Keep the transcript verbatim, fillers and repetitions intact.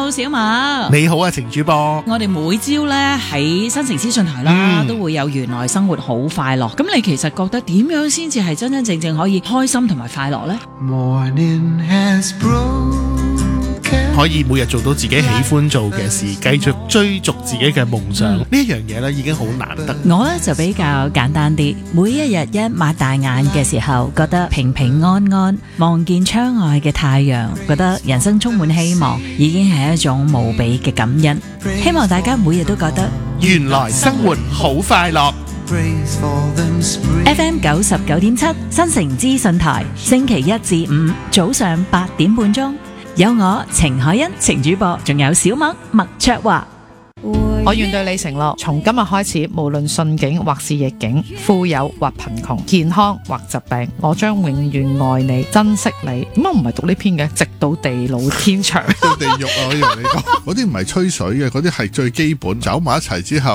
Hello， 小麥。 你好啊，程主播。 我哋每朝咧喺新城資訊台啦，嗯、都會有原來生活好快樂。咁你其實覺得點樣先至係真真正正可以開心同埋快樂呢？ Morning has broken 可以每日做到自己喜歡做嘅事，繼續追逐自己嘅夢想，呢一樣嘢咧已經好難得。 我咧就比較簡單啲，每一日一擘大眼嘅時候，覺得平平安安，望見窗外嘅太陽，覺得人生充滿希望，已經係一種無比嘅感恩。希望大家每日都覺得原來生活好快樂。 F M 九十九點七新城資訊台，星期一至五早上八點半鐘。有我程海欣程主播，仲有小麥麥卓華。 我願對你承諾，從今日開始，無論順境或是逆境，富有或貧窮，健康或疾病，我將永遠愛你、珍惜你。點解唔係讀呢篇嘅？直到地老天長。 到地獄啊！我以為你講嗰啲唔係吹水嘅，嗰啲係最基本。走埋一齊之後。